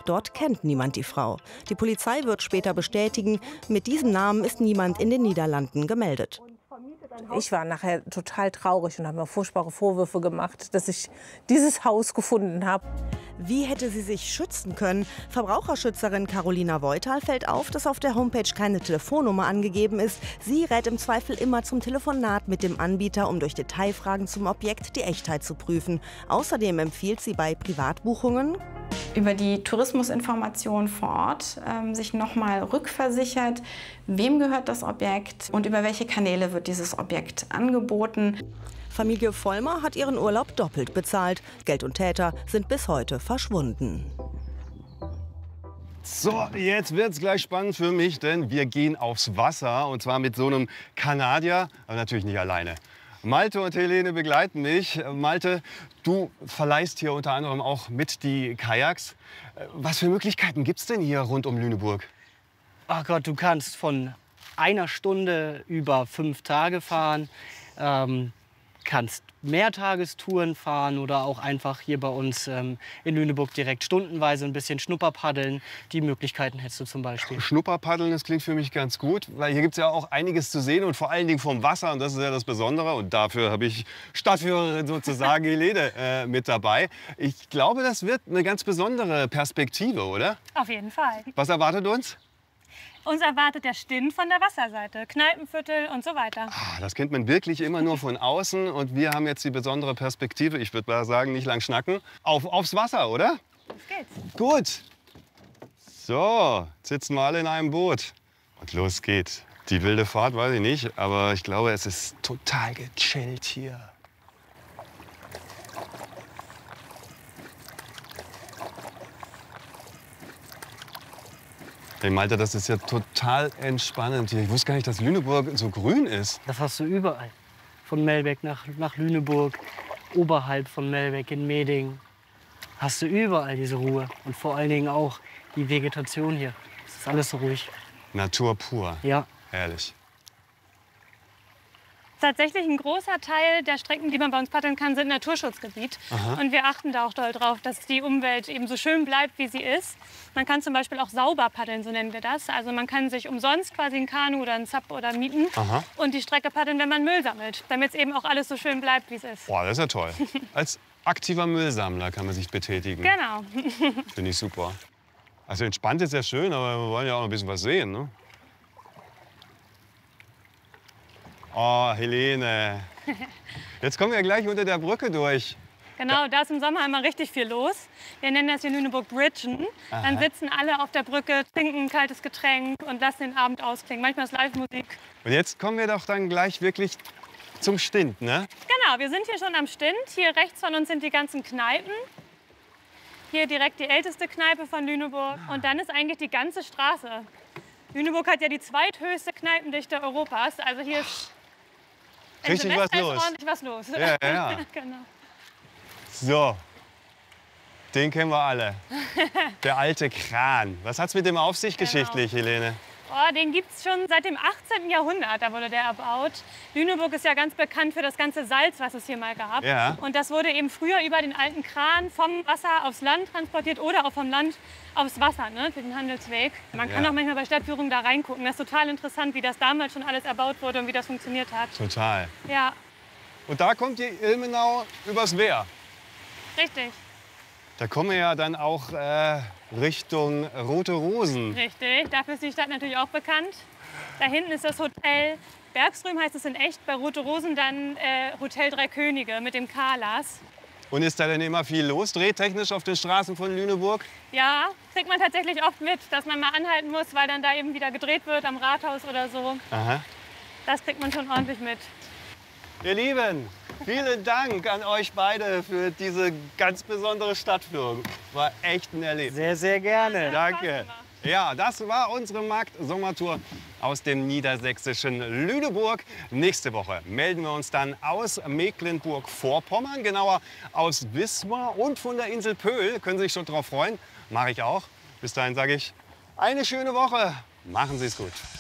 Dort kennt niemand die Frau. Die Polizei wird später bestätigen, mit diesem Namen ist niemand in den Niederlanden gemeldet. Ich war nachher total traurig und habe mir furchtbare Vorwürfe gemacht, dass ich dieses Haus gefunden habe. Wie hätte sie sich schützen können? Verbraucherschützerin Carolina Voital fällt auf, dass auf der Homepage keine Telefonnummer angegeben ist. Sie rät im Zweifel immer zum Telefonat mit dem Anbieter, um durch Detailfragen zum Objekt die Echtheit zu prüfen. Außerdem empfiehlt sie bei Privatbuchungen, über die Tourismusinformation vor Ort sich nochmal rückversichert, wem gehört das Objekt und über welche Kanäle wird dieses Objekt angeboten. Familie Vollmer hat ihren Urlaub doppelt bezahlt. Geld und Täter sind bis heute verschwunden. So, jetzt wird's gleich spannend für mich, denn wir gehen aufs Wasser und zwar mit so einem Kanadier, aber natürlich nicht alleine. Malte und Helene begleiten mich. Malte, du verleihst hier unter anderem auch mit die Kajaks. Was für Möglichkeiten gibt's denn hier rund um Lüneburg? Ach Gott, du kannst von einer Stunde über 5 Tage fahren, kannst Mehrtagestouren fahren oder auch einfach hier bei uns in Lüneburg direkt stundenweise ein bisschen Schnupperpaddeln. Die Möglichkeiten hättest du zum Beispiel. Schnupperpaddeln, das klingt für mich ganz gut, weil hier gibt es ja auch einiges zu sehen und vor allen Dingen vom Wasser. Und das ist ja das Besondere. Und dafür habe ich Stadtführerin sozusagen Helene mit dabei. Ich glaube, das wird eine ganz besondere Perspektive, oder? Auf jeden Fall. Was erwartet uns? Uns erwartet der Stint von der Wasserseite, Kneipenviertel und so weiter. Das kennt man wirklich immer nur von außen. Und wir haben jetzt die besondere Perspektive, ich würde mal sagen, nicht lang schnacken, aufs Wasser, oder? Los geht's. Gut. So, jetzt sitzen wir alle in einem Boot. Und los geht's. Die wilde Fahrt weiß ich nicht, aber ich glaube, es ist total gechillt hier. Hey Malte, das ist ja total entspannend hier. Ich wusste gar nicht, dass Lüneburg so grün ist. Das hast du überall. Von Melbeck nach Lüneburg, oberhalb von Melbeck in Meding. Hast du überall diese Ruhe. Und vor allen Dingen auch die Vegetation hier. Es ist alles so ruhig. Natur pur. Ja. Herrlich. Tatsächlich ein großer Teil der Strecken, die man bei uns paddeln kann, sind Naturschutzgebiet. Aha. Und wir achten da auch doll drauf, dass die Umwelt eben so schön bleibt, wie sie ist. Man kann zum Beispiel auch sauber paddeln, so nennen wir das. Also man kann sich umsonst quasi ein Kanu oder ein Sub oder mieten Aha. und die Strecke paddeln, wenn man Müll sammelt, damit es eben auch alles so schön bleibt, wie es ist. Boah, das ist ja toll. Als aktiver Müllsammler kann man sich betätigen. Genau. Finde ich super. Also entspannt ist ja schön, aber wir wollen ja auch noch ein bisschen was sehen, ne? Oh, Helene. Jetzt kommen wir gleich unter der Brücke durch. Genau, da ist im Sommer immer richtig viel los. Wir nennen das hier Lüneburg Bridgen. Dann sitzen alle auf der Brücke, trinken ein kaltes Getränk und lassen den Abend ausklingen. Manchmal ist Live-Musik. Und jetzt kommen wir doch dann gleich wirklich zum Stint, ne? Genau, wir sind hier schon am Stint. Hier rechts von uns sind die ganzen Kneipen. Hier direkt die älteste Kneipe von Lüneburg. Und dann ist eigentlich die ganze Straße. Lüneburg hat ja die zweithöchste Kneipendichte Europas. Also hier ist Richtig was los. Ordentlich was los. Ja, ja. Genau. So, den kennen wir alle. Der alte Kran. Was hat's mit dem auf sich geschichtlich, Helene? Oh, den gibt es schon seit dem 18. Jahrhundert, da wurde der erbaut. Lüneburg ist ja ganz bekannt für das ganze Salz, was es hier mal gab. Ja. Und das wurde eben früher über den alten Kran vom Wasser aufs Land transportiert oder auch vom Land aufs Wasser, ne, für den Handelsweg. Man kann auch manchmal bei Stadtführungen da reingucken. Das ist total interessant, wie das damals schon alles erbaut wurde und wie das funktioniert hat. Total. Ja, Und da kommt die Ilmenau übers Wehr. richtig. Da kommen wir ja dann auch Richtung Rote Rosen. Richtig, dafür ist die Stadt natürlich auch bekannt. Da hinten ist das Hotel Bergström, heißt es in echt. Bei Rote Rosen dann Hotel Drei Könige mit dem Kalas. Und ist da denn immer viel los, drehtechnisch auf den Straßen von Lüneburg? Ja, kriegt man tatsächlich oft mit, dass man mal anhalten muss, weil dann da eben wieder gedreht wird am Rathaus oder so. Aha. Das kriegt man schon ordentlich mit. Ihr Lieben, vielen Dank an euch beide für diese ganz besondere Stadtführung. War echt ein Erlebnis. Sehr, sehr gerne. Danke. Ja, das war unsere Markt-Sommertour aus dem niedersächsischen Lüneburg. Nächste Woche melden wir uns dann aus Mecklenburg-Vorpommern, genauer aus Wismar und von der Insel Pöhl. Können Sie sich schon drauf freuen? Mache ich auch. Bis dahin sage ich, eine schöne Woche. Machen Sie es gut.